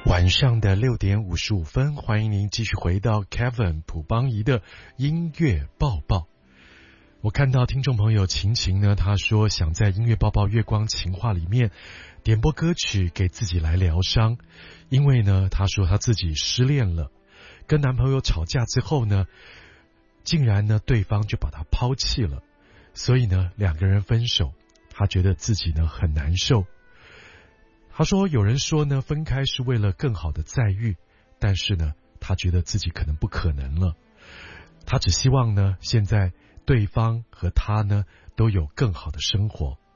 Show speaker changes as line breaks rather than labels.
晚上的6:55，欢迎您继续回到 Kevin 朴邦仪的音乐报报。我看到听众朋友晴晴呢，他说想在音乐报报月光情话里面点播歌曲给自己来疗伤，因为呢，他说他自己失恋了，跟男朋友吵架之后呢，竟然呢对方就把他抛弃了，所以呢两个人分手，他觉得自己呢很难受。他说有人说呢分开是为了更好的再遇，但是呢他觉得自己可能不可能了，他只希望呢现在对方和他呢都有更好的生活。